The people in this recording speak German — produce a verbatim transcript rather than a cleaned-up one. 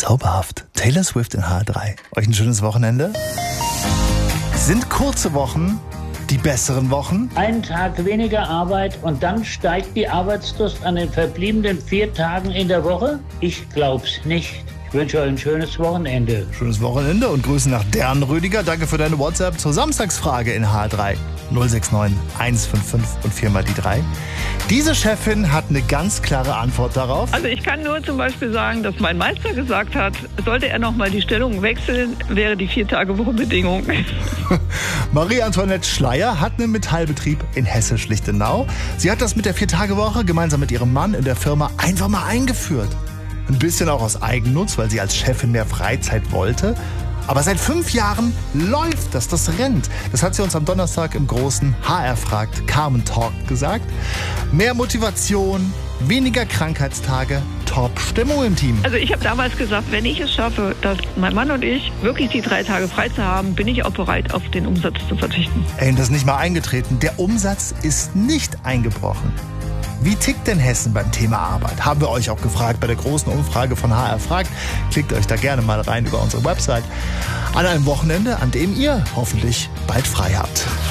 Zauberhaft. Taylor Swift in H drei. Euch ein schönes Wochenende. Sind kurze Wochen die besseren Wochen? Einen Tag weniger Arbeit und dann steigt die Arbeitslust an den verbliebenen vier Tagen in der Woche? Ich glaub's nicht. Ich wünsche euch ein schönes Wochenende. Schönes Wochenende und Grüße nach Dernrödiger. Danke für deine WhatsApp zur Samstagsfrage in H drei. null sechs neun eins fünf fünf und viermal die drei. Diese Chefin hat eine ganz klare Antwort darauf. Also ich kann nur zum Beispiel sagen, dass mein Meister gesagt hat, sollte er nochmal die Stellung wechseln, wäre die Vier-Tage-Woche-Bedingung. Marie-Antoinette Schleier hat einen Metallbetrieb in Hessisch-Lichtenau. Sie hat das mit der Vier-Tage-Woche gemeinsam mit ihrem Mann in der Firma einfach mal eingeführt. Ein bisschen auch aus Eigennutz, weil sie als Chefin mehr Freizeit wollte. Aber seit fünf Jahren läuft das, das rennt. Das hat sie uns am Donnerstag im großen H R fragt Carmen Talk gesagt. Mehr Motivation, weniger Krankheitstage, Top-Stimmung im Team. Also ich habe damals gesagt, wenn ich es schaffe, dass mein Mann und ich wirklich die drei Tage frei zu haben, bin ich auch bereit, auf den Umsatz zu verzichten. Ey, das ist nicht mal eingetreten. Der Umsatz ist nicht eingebrochen. Wie tickt denn Hessen beim Thema Arbeit? Haben wir euch auch gefragt bei der großen Umfrage von H R fragt. Klickt euch da gerne mal rein über unsere Website. An einem Wochenende, an dem ihr hoffentlich bald frei habt.